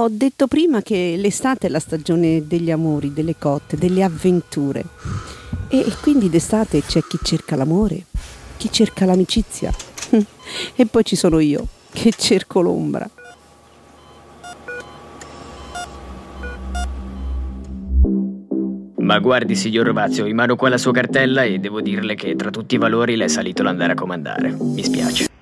Ho detto prima che l'estate è la stagione degli amori, delle cotte, delle avventure. E quindi d'estate c'è chi cerca l'amore, chi cerca l'amicizia. E poi ci sono io, che cerco l'ombra. Ma guardi, signor Rovazio, in mano qua la sua cartella e devo dirle che tra tutti i valori le è salito l'andare a comandare. Mi spiace.